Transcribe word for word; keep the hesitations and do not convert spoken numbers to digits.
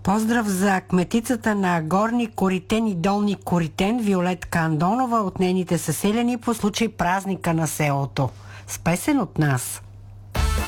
Поздрав за кметицата на Горни Коритен и Долни Коритен Виолетка Андонова от нейните съселени по случай празника на селото. С песен от нас.